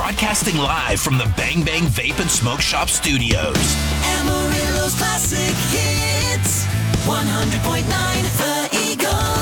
Broadcasting live from the Bang Bang Vape and Smoke Shop studios. Amarillo's Classic Hits, 100.9 The Eagle,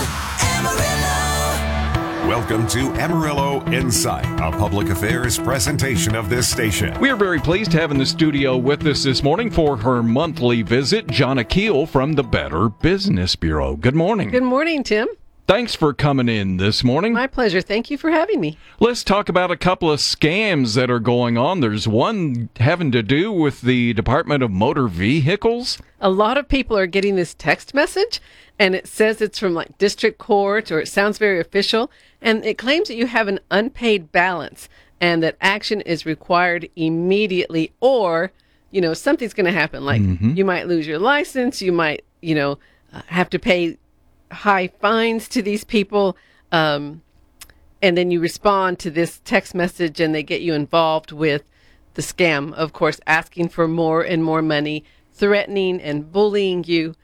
Amarillo. Welcome to Amarillo Insight, a public affairs presentation of this station. We are very pleased to have in the studio with us this morning for her monthly visit, Jonna Keel from the Better Business Bureau. Good morning. Good morning, Tim. Thanks for coming in this morning. My pleasure. Thank you for having me. Let's talk about a couple of scams that are going on. There's one having to do with the Department of Motor Vehicles. A lot of people are getting this text message, and it says it's from like district court, or it sounds very official, and it claims that you have an unpaid balance and that action is required immediately, or, something's going to happen. Like you might lose your license, you might, have to pay high fines to these people, and then you respond to this text message and they get you involved with the scam, of course, asking for more and more money, threatening and bullying you.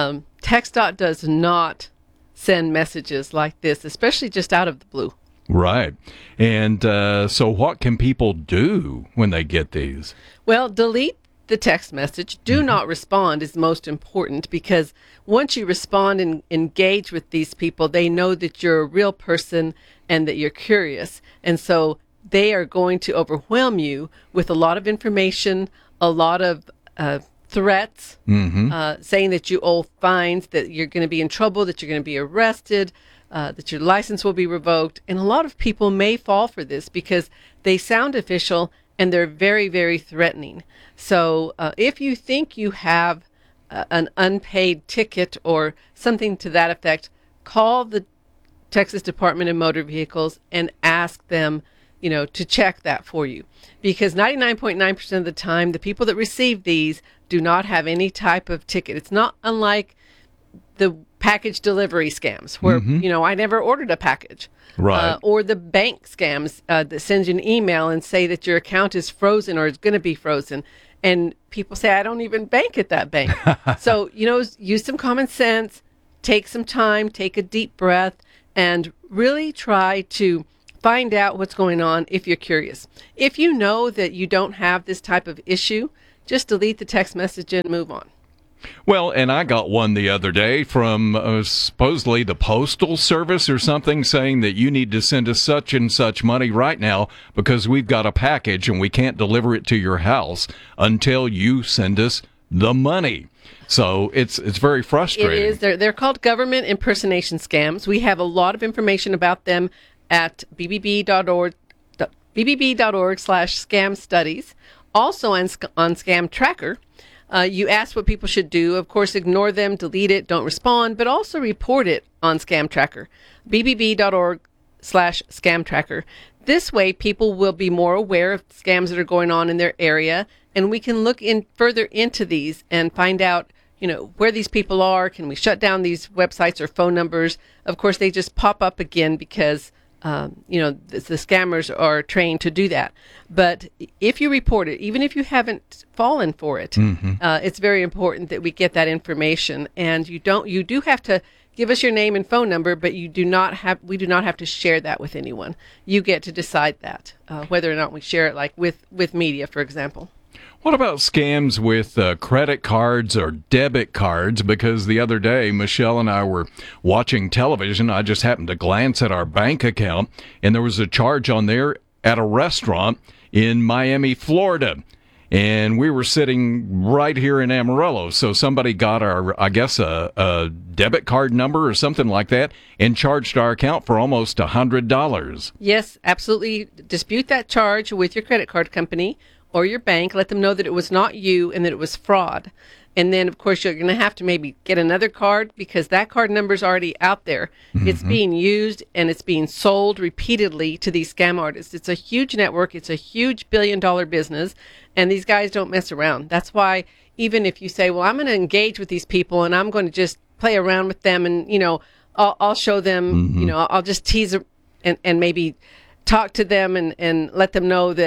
TxDOT does not send messages like this, especially just out of the blue. Right. And so what can people do when they get these? Well, delete the text message. Do not respond is most important, because once you respond and engage with these people, they know that you're a real person and that you're curious. And so they are going to overwhelm you with a lot of information, a lot of threats, saying that you owe fines, that you're going to be in trouble, that you're going to be arrested, that your license will be revoked. And a lot of people may fall for this because they sound official and they're very, very threatening. So if you think you have an unpaid ticket or something to that effect, call the Texas Department of Motor Vehicles and ask them, to check that for you. Because 99.9% of the time, the people that receive these do not have any type of ticket. It's not unlike the package delivery scams where, I never ordered a package. Right. Or the bank scams that send you an email and say that your account is frozen or is going to be frozen. And people say, I don't even bank at that bank. So, use some common sense, take some time, take a deep breath, and really try to find out what's going on if you're curious. If you know that you don't have this type of issue, just delete the text message and move on. Well, and I got one the other day from supposedly the Postal Service or something, saying that you need to send us such and such money right now because we've got a package and we can't deliver it to your house until you send us the money. So it's very frustrating. It is. They're called government impersonation scams. We have a lot of information about them at bbb.org/scam studies. Also on Scam Tracker. You ask what people should do. Of course, ignore them, delete it, don't respond, but also report it on Scam Tracker, bbb.org/Scam Tracker. This way, people will be more aware of scams that are going on in their area, and we can look in further into these and find out, where these people are. Can we shut down these websites or phone numbers? Of course, they just pop up again because the scammers are trained to do that. But if you report it, even if you haven't fallen for it, it's very important that we get that information. And you do have to give us your name and phone number, but we do not have to share that with anyone. You get to decide that, whether or not we share it, like with media, for example. What about scams with credit cards or debit cards? Because the other day, Michelle and I were watching television. I just happened to glance at our bank account, and there was a charge on there at a restaurant in Miami, Florida. And we were sitting right here in Amarillo. So somebody got our, I guess, a debit card number or something like that and charged our account for almost $100. Yes, absolutely. Dispute that charge with your credit card company or your bank. Let them know that it was not you and that it was fraud. And then, of course, you're going to have to maybe get another card because that card number is already out there. It's being used and it's being sold repeatedly to these scam artists. It's a huge network. It's a huge billion-dollar business, and these guys don't mess around. That's why even if you say, well, I'm going to engage with these people and I'm going to just play around with them and, I'll show them, I'll just tease and maybe talk to them and let them know that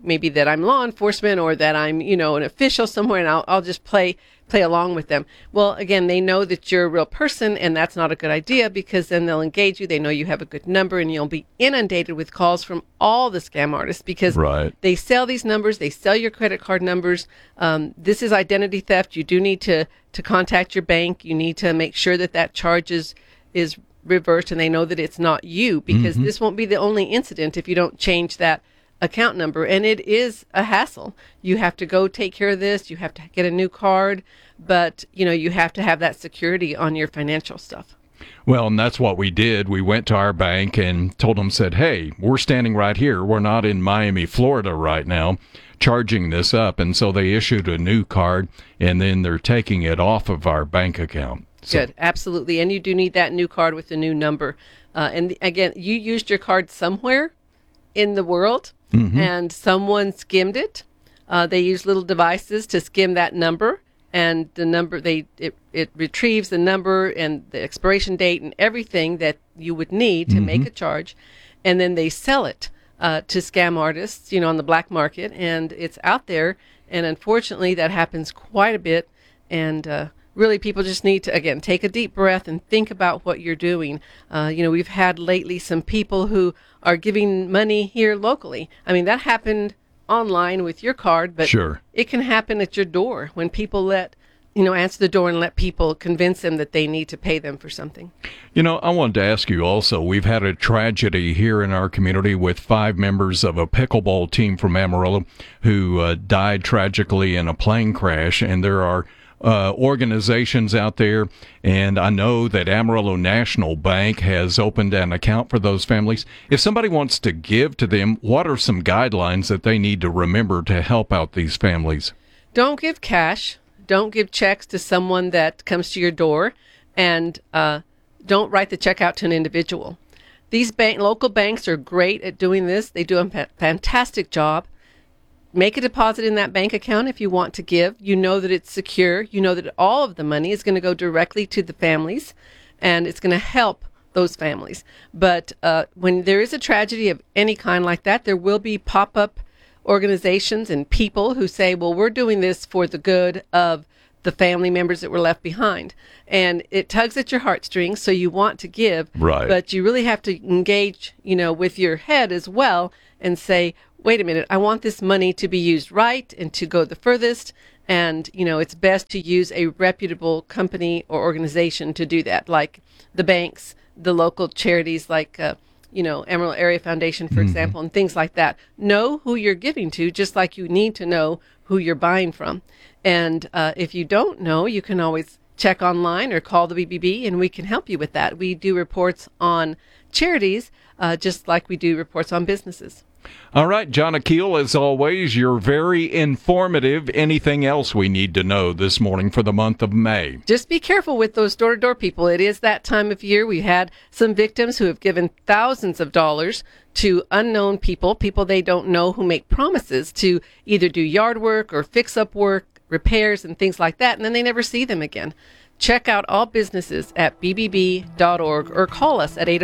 maybe that I'm law enforcement or that I'm, an official somewhere, and I'll just play along with them. Well, again, they know that you're a real person, and that's not a good idea, because then they'll engage you. They know you have a good number, and you'll be inundated with calls from all the scam artists, because they sell these numbers, they sell your credit card numbers. This is identity theft. You do need to contact your bank. You need to make sure that charge is reversed, and they know that it's not you, because this won't be the only incident if you don't change that account number. And it is a hassle. You have to go take care of this. You have to get a new card, but you have to have that security on your financial stuff. Well, and that's what we did. We went to our bank and told them, said, hey, we're standing right here. We're not in Miami, Florida right now, charging this up. And so they issued a new card, and then they're taking it off of our bank account. Good, absolutely. And you do need that new card with the new number. And again, you used your card somewhere in the world, and someone skimmed it. They use little devices to skim that number, and the number it retrieves the number and the expiration date and everything that you would need to make a charge, and then they sell it to scam artists, on the black market, and it's out there. And unfortunately, that happens quite a bit. And really, people just need to, again, take a deep breath and think about what you're doing. We've had lately some people who are giving money here locally. I mean, that happened online with your card, but it can happen at your door when people answer the door and let people convince them that they need to pay them for something. I wanted to ask you also, we've had a tragedy here in our community with 5 members of a pickleball team from Amarillo who died tragically in a plane crash, and there are organizations out there, and I know that Amarillo National Bank has opened an account for those families. If somebody wants to give to them, what are some guidelines that they need to remember to help out these families? Don't give cash. Don't give checks to someone that comes to your door, and don't write the check out to an individual. These local banks are great at doing this. They do a fantastic job. Make a deposit in that bank account if you want to give. You know that it's secure. You know that all of the money is going to go directly to the families, and it's going to help those families. But when there is a tragedy of any kind like that, there will be pop-up organizations and people who say, well, we're doing this for the good of the family members that were left behind. And it tugs at your heartstrings, so you want to give. Right. But you really have to engage, with your head as well, and say, wait a minute, I want this money to be used right and to go the furthest. And, it's best to use a reputable company or organization to do that, like the banks, the local charities like, Amarillo Area Foundation, for example, and things like that. Know who you're giving to, just like you need to know who you're buying from. And if you don't know, you can always check online or call the BBB, and we can help you with that. We do reports on charities, just like we do reports on businesses. All right, John Akil, as always, you're very informative. Anything else we need to know this morning for the month of May? Just be careful with those door-to-door people. It is that time of year. We had some victims who have given thousands of dollars to unknown people they don't know, who make promises to either do yard work or fix-up work, repairs, and things like that, and then they never see them again. Check out all businesses at bbb.org or call us at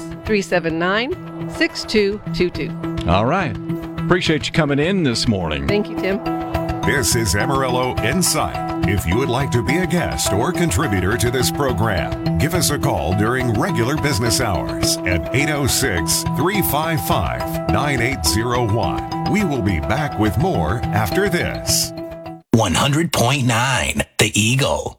806-379-6222. All right. Appreciate you coming in this morning. Thank you, Tim. This is Amarillo Insight. If you would like to be a guest or contributor to this program, give us a call during regular business hours at 806-355-9801. We will be back with more after this. 100.9 The Eagle.